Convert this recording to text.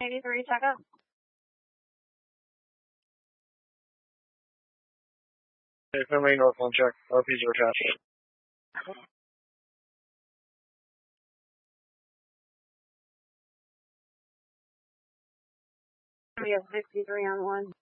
83, check up. Hey, Finley, Northland check. RPs are attached. We have 63 on 1.